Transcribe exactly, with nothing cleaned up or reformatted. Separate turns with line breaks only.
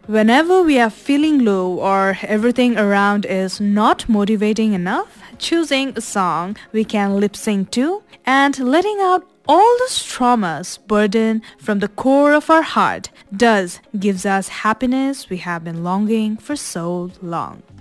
Whenever we are feeling low or everything around is not motivating enough, choosing a song we can lip sync to and letting out all those traumas burden from the core of our heart does gives us happiness we have been longing for so long.